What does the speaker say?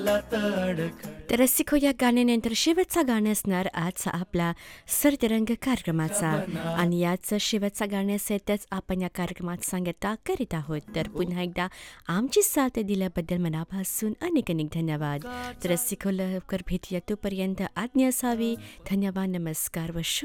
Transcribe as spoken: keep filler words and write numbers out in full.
तर रसिको या गाण्यानंतर शेवटचा गाणं असणार आजचा आपला सरतिरंग कार्यक्रमाचा आणि याच शेवटचा गाण्यासहितच आपण या कार्यक्रमात सांगता करीत आहोत. तर पुन्हा एकदा आमची साथ दिल्याबद्दल मनापासून अनेक अनेक धन्यवाद. तर रसिको लवकर भेटूया, तोपर्यंत आज्ञा असावी. धन्यवाद, नमस्कार व शुभ